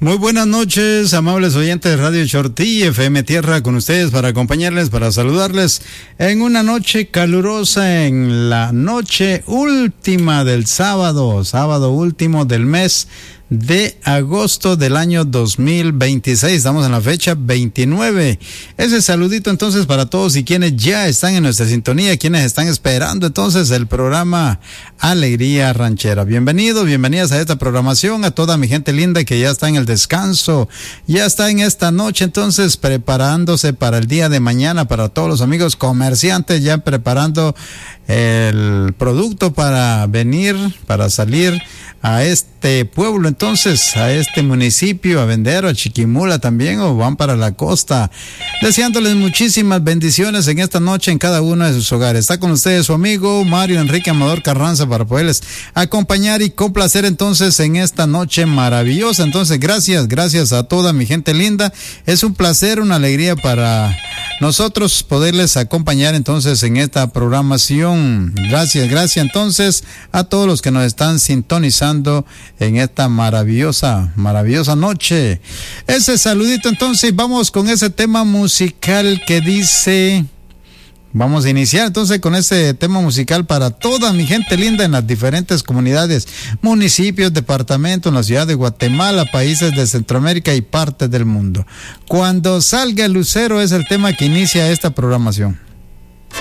Muy buenas noches, amables oyentes de Radio Chortí, FM Tierra, con ustedes para acompañarles, para saludarles en una noche calurosa, en la noche última del sábado último del mes de agosto del año 2026. Estamos en la fecha 29. Ese saludito entonces para todos y quienes ya están en nuestra sintonía, quienes están esperando entonces el programa Alegría Ranchera. Bienvenidos, bienvenidas a esta programación, a toda mi gente linda que ya está en el descanso, ya está en esta noche entonces preparándose para el día de mañana, para todos los amigos comerciantes ya preparando el producto para venir, para salir a este pueblo, entonces, a este municipio, a vender, a Chiquimula también, o van para la costa, deseándoles muchísimas bendiciones en esta noche en cada uno de sus hogares. Está con ustedes su amigo Mario Enrique Amador Carranza para poderles acompañar y complacer entonces en esta noche maravillosa. Entonces, gracias a toda mi gente linda. Es un placer, una alegría para nosotros poderles acompañar entonces en esta programación. Gracias entonces a todos los que nos están sintonizando en esta maravillosa noche. Ese saludito entonces, vamos con ese tema musical que dice, vamos a iniciar entonces con ese tema musical para toda mi gente linda en las diferentes comunidades, municipios, departamentos, en la ciudad de Guatemala, países de Centroamérica y partes del mundo. Cuando salga el lucero es el tema que inicia esta programación.